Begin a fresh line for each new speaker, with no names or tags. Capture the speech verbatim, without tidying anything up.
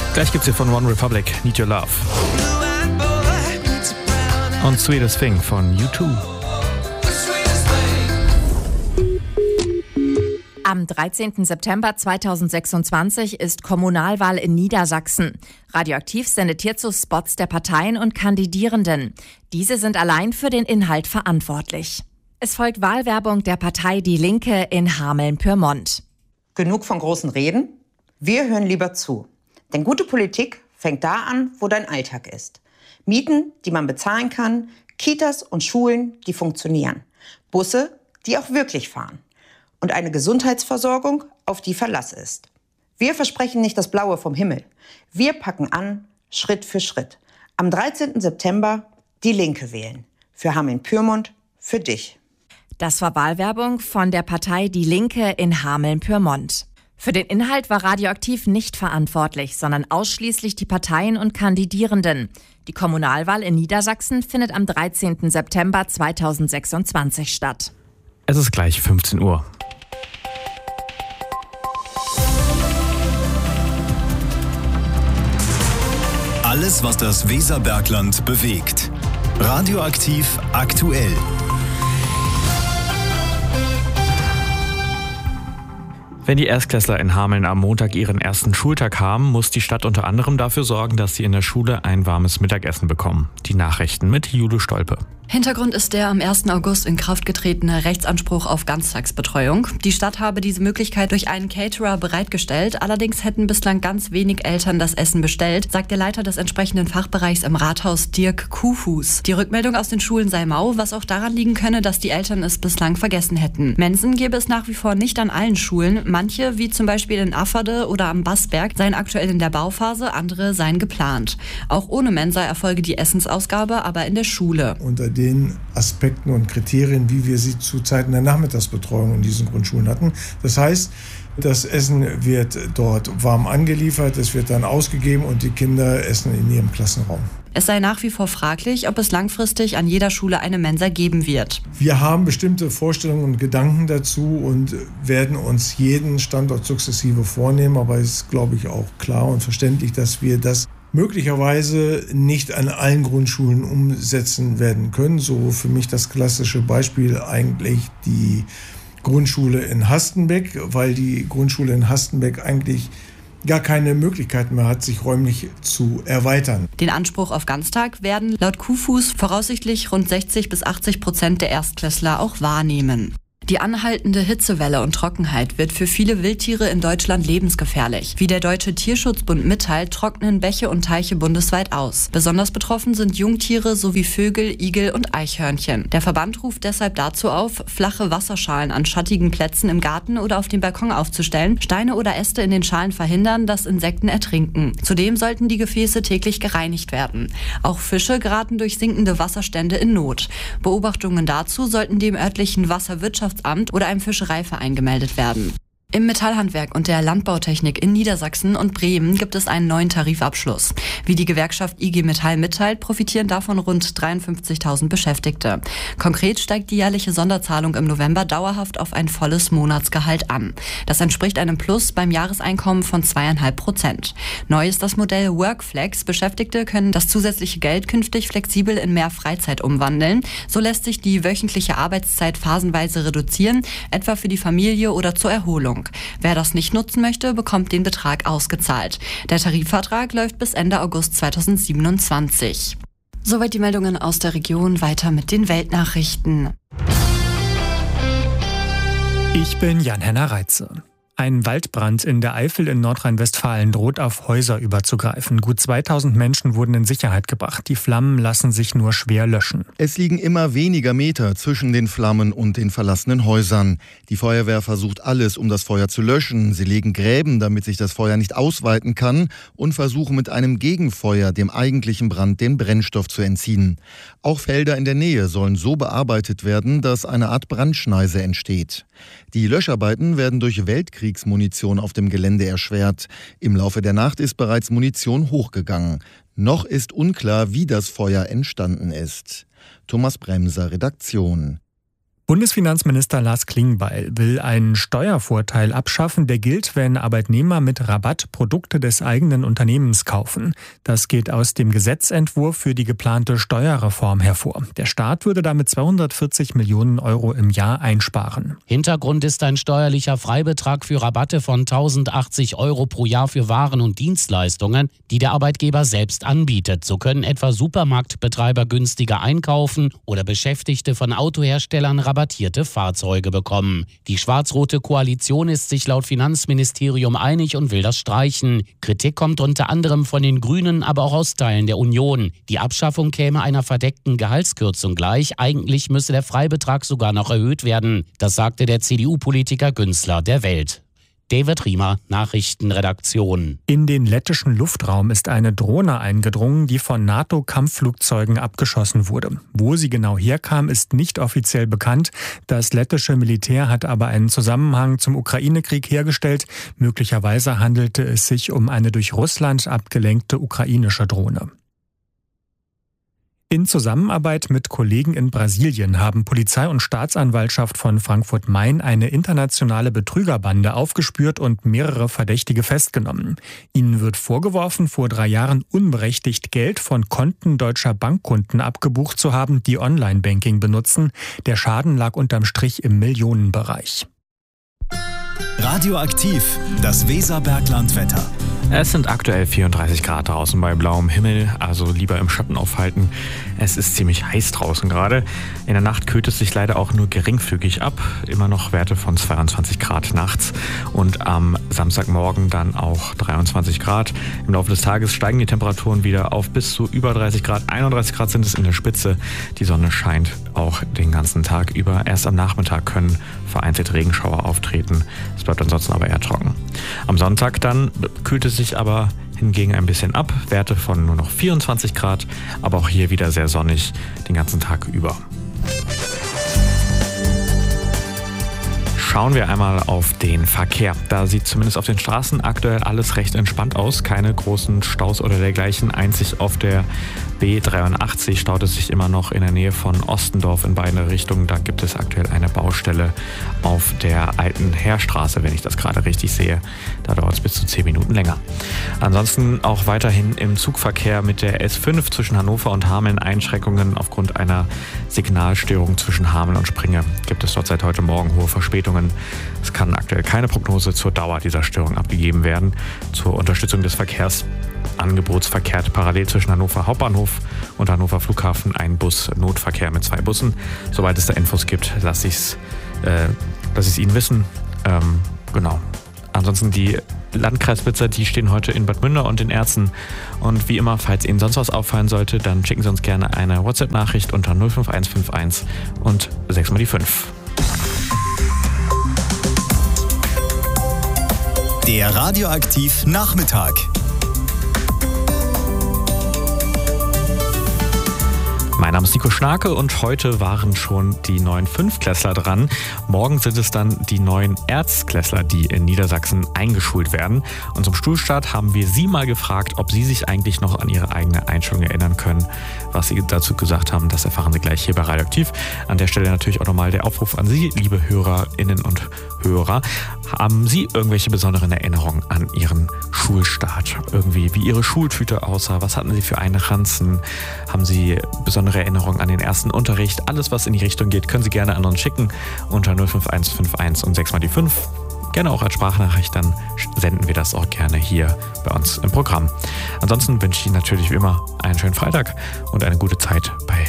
Gleich gibt's hier von One Republic, Need Your Love. Und Sweetest Thing von U zwei.
Am dreizehnten September zweitausendsechsundzwanzig ist Kommunalwahl in Niedersachsen. Radioaktiv sendet hierzu Spots der Parteien und Kandidierenden. Diese sind allein für den Inhalt verantwortlich. Es folgt Wahlwerbung der Partei Die Linke in Hameln-Pyrmont.
Genug von großen Reden? Wir hören lieber zu. Denn gute Politik fängt da an, wo dein Alltag ist. Mieten, die man bezahlen kann, Kitas und Schulen, die funktionieren. Busse, die auch wirklich fahren. Und eine Gesundheitsversorgung, auf die Verlass ist. Wir versprechen nicht das Blaue vom Himmel. Wir packen an, Schritt für Schritt. Am dreizehnten September Die Linke wählen. Für Hameln-Pyrmont, für dich.
Das war Wahlwerbung von der Partei Die Linke in Hameln-Pyrmont. Für den Inhalt war Radioaktiv nicht verantwortlich, sondern ausschließlich die Parteien und Kandidierenden. Die Kommunalwahl in Niedersachsen findet am dreizehnten September zweitausendsechsundzwanzig statt.
Es ist gleich fünfzehn Uhr.
Alles, was das Weserbergland bewegt. Radioaktiv aktuell.
Wenn die Erstklässler in Hameln am Montag ihren ersten Schultag haben, muss die Stadt unter anderem dafür sorgen, dass sie in der Schule ein warmes Mittagessen bekommen. Die Nachrichten mit Jule Stolpe.
Hintergrund ist der am ersten August in Kraft getretene Rechtsanspruch auf Ganztagsbetreuung. Die Stadt habe diese Möglichkeit durch einen Caterer bereitgestellt. Allerdings hätten bislang ganz wenig Eltern das Essen bestellt, sagt der Leiter des entsprechenden Fachbereichs im Rathaus, Dirk Kuhfuß. Die Rückmeldung aus den Schulen sei mau, was auch daran liegen könne, dass die Eltern es bislang vergessen hätten. Mensen gäbe es nach wie vor nicht an allen Schulen. Manche, wie zum Beispiel in Afferde oder am Bassberg, seien aktuell in der Bauphase, andere seien geplant. Auch ohne Mensa erfolge die Essensausgabe aber in der Schule.
Unter den Aspekten und Kriterien, wie wir sie zu Zeiten der Nachmittagsbetreuung in diesen Grundschulen hatten. Das heißt, das Essen wird dort warm angeliefert, es wird dann ausgegeben und die Kinder essen in ihrem Klassenraum.
Es sei nach wie vor fraglich, ob es langfristig an jeder Schule eine Mensa geben wird.
Wir haben bestimmte Vorstellungen und Gedanken dazu und werden uns jeden Standort sukzessive vornehmen. Aber es ist, glaube ich, auch klar und verständlich, dass wir das möglicherweise nicht an allen Grundschulen umsetzen werden können. So für mich das klassische Beispiel eigentlich die Grundschule in Hastenbeck, weil die Grundschule in Hastenbeck eigentlich gar keine Möglichkeit mehr hat, sich räumlich zu erweitern.
Den Anspruch auf Ganztag werden laut Kuhfuß voraussichtlich rund sechzig bis achtzig Prozent der Erstklässler auch wahrnehmen. Die anhaltende Hitzewelle und Trockenheit wird für viele Wildtiere in Deutschland lebensgefährlich. Wie der Deutsche Tierschutzbund mitteilt, trocknen Bäche und Teiche bundesweit aus. Besonders betroffen sind Jungtiere sowie Vögel, Igel und Eichhörnchen. Der Verband ruft deshalb dazu auf, flache Wasserschalen an schattigen Plätzen im Garten oder auf dem Balkon aufzustellen. Steine oder Äste in den Schalen verhindern, dass Insekten ertrinken. Zudem sollten die Gefäße täglich gereinigt werden. Auch Fische geraten durch sinkende Wasserstände in Not. Beobachtungen dazu sollten dem örtlichen Wasserwirtschaftsamt oder einem Fischereiverein gemeldet werden. Im Metallhandwerk und der Landbautechnik in Niedersachsen und Bremen gibt es einen neuen Tarifabschluss. Wie die Gewerkschaft I G Metall mitteilt, profitieren davon rund dreiundfünfzigtausend Beschäftigte. Konkret steigt die jährliche Sonderzahlung im November dauerhaft auf ein volles Monatsgehalt an. Das entspricht einem Plus beim Jahreseinkommen von zweieinhalb Prozent. Neu ist das Modell Workflex. Beschäftigte können das zusätzliche Geld künftig flexibel in mehr Freizeit umwandeln. So lässt sich die wöchentliche Arbeitszeit phasenweise reduzieren, etwa für die Familie oder zur Erholung. Wer das nicht nutzen möchte, bekommt den Betrag ausgezahlt. Der Tarifvertrag läuft bis Ende August zweitausendsiebenundzwanzig. Soweit die Meldungen aus der Region. Weiter mit den Weltnachrichten.
Ich bin Jan-Henner Reitze. Ein Waldbrand in der Eifel in Nordrhein-Westfalen droht auf Häuser überzugreifen. Gut zweitausend Menschen wurden in Sicherheit gebracht. Die Flammen lassen sich nur schwer löschen.
Es liegen immer weniger Meter zwischen den Flammen und den verlassenen Häusern. Die Feuerwehr versucht alles, um das Feuer zu löschen. Sie legen Gräben, damit sich das Feuer nicht ausweiten kann, und versuchen mit einem Gegenfeuer dem eigentlichen Brand den Brennstoff zu entziehen. Auch Felder in der Nähe sollen so bearbeitet werden, dass eine Art Brandschneise entsteht. Die Löscharbeiten werden durch Weltkriegsmunition auf dem Gelände erschwert. Im Laufe der Nacht ist bereits Munition hochgegangen. Noch ist unklar, wie das Feuer entstanden ist. Thomas Bremser, Redaktion.
Bundesfinanzminister Lars Klingbeil will einen Steuervorteil abschaffen, der gilt, wenn Arbeitnehmer mit Rabatt Produkte des eigenen Unternehmens kaufen. Das geht aus dem Gesetzentwurf für die geplante Steuerreform hervor. Der Staat würde damit zweihundertvierzig Millionen Euro im Jahr einsparen.
Hintergrund ist ein steuerlicher Freibetrag für Rabatte von tausendachtzig Euro pro Jahr für Waren und Dienstleistungen, die der Arbeitgeber selbst anbietet. So können etwa Supermarktbetreiber günstiger einkaufen oder Beschäftigte von Autoherstellern rabattierte Fahrzeuge bekommen. Die schwarz-rote Koalition ist sich laut Finanzministerium einig und will das streichen. Kritik kommt unter anderem von den Grünen, aber auch aus Teilen der Union. Die Abschaffung käme einer verdeckten Gehaltskürzung gleich. Eigentlich müsse der Freibetrag sogar noch erhöht werden. Das sagte der C D U-Politiker Günzler der Welt. David Riemer, Nachrichtenredaktion.
In den lettischen Luftraum ist eine Drohne eingedrungen, die von NATO-Kampfflugzeugen abgeschossen wurde. Wo sie genau herkam, ist nicht offiziell bekannt. Das lettische Militär hat aber einen Zusammenhang zum Ukraine-Krieg hergestellt. Möglicherweise handelte es sich um eine durch Russland abgelenkte ukrainische Drohne. In Zusammenarbeit mit Kollegen in Brasilien haben Polizei und Staatsanwaltschaft von Frankfurt-Main eine internationale Betrügerbande aufgespürt und mehrere Verdächtige festgenommen. Ihnen wird vorgeworfen, vor drei Jahren unberechtigt Geld von Konten deutscher Bankkunden abgebucht zu haben, die Online-Banking benutzen. Der Schaden lag unterm Strich im Millionenbereich.
Radioaktiv, das Weserberglandwetter.
Es sind aktuell vierunddreißig Grad draußen bei blauem Himmel, also lieber im Schatten aufhalten. Es ist ziemlich heiß draußen gerade. In der Nacht kühlt es sich leider auch nur geringfügig ab. Immer noch Werte von zweiundzwanzig Grad nachts und am Samstagmorgen dann auch dreiundzwanzig Grad. Im Laufe des Tages steigen die Temperaturen wieder auf bis zu über dreißig Grad. einunddreißig Grad sind es in der Spitze. Die Sonne scheint auch den ganzen Tag über. Erst am Nachmittag können vereinzelt Regenschauer auftreten. Es bleibt ansonsten aber eher trocken. Am Sonntag dann kühlt es sich aber hingegen ein bisschen ab. Werte von nur noch vierundzwanzig Grad, aber auch hier wieder sehr sonnig den ganzen Tag über. Schauen wir einmal auf den Verkehr. Da sieht zumindest auf den Straßen aktuell alles recht entspannt aus. Keine großen Staus oder dergleichen. Einzig auf der B dreiundachtzig staut es sich immer noch in der Nähe von Ostendorf in beide Richtungen. Da gibt es aktuell eine Baustelle auf der alten Heerstraße, wenn ich das gerade richtig sehe. Da dauert es bis zu zehn Minuten länger. Ansonsten auch weiterhin im Zugverkehr mit der S fünf zwischen Hannover und Hameln Einschränkungen aufgrund einer Signalstörung zwischen Hameln und Springe. Gibt es dort seit heute Morgen hohe Verspätungen. Es kann aktuell keine Prognose zur Dauer dieser Störung abgegeben werden. Zur Unterstützung des Verkehrs angebotsverkehrt parallel zwischen Hannover Hauptbahnhof und Hannover Flughafen ein Bus-Notverkehr mit zwei Bussen. Sobald es da Infos gibt, lasse ich es äh, lass ich's Ihnen wissen. Ähm, genau. Ansonsten die Landkreisblitzer, die stehen heute in Bad Münder und in Erzen. Und wie immer, falls Ihnen sonst was auffallen sollte, dann schicken Sie uns gerne eine WhatsApp-Nachricht unter null fünf eins fünf eins und sechs mal die fünf.
Der Radioaktiv Nachmittag.
Mein Name ist Nico Schnarke und heute waren schon die neuen Fünftklässler dran. Morgen sind es dann die neuen Erstklässler, die in Niedersachsen eingeschult werden. Und zum Schulstart haben wir Sie mal gefragt, ob Sie sich eigentlich noch an Ihre eigene Einschulung erinnern können. Was Sie dazu gesagt haben, das erfahren Sie gleich hier bei Radioaktiv. An der Stelle natürlich auch nochmal der Aufruf an Sie, liebe Hörerinnen und Hörer. Haben Sie irgendwelche besonderen Erinnerungen an Ihren Schulstart? Irgendwie, wie Ihre Schultüte aussah? Was hatten Sie für einen Ranzen? Haben Sie besondere Erinnerungen an den ersten Unterricht? Alles, was in die Richtung geht, können Sie gerne an uns schicken unter null fünf eins fünf eins und sechs mal die fünf. Gerne auch als Sprachnachricht, dann senden wir das auch gerne hier bei uns im Programm. Ansonsten wünsche ich Ihnen natürlich wie immer einen schönen Freitag und eine gute Zeit bei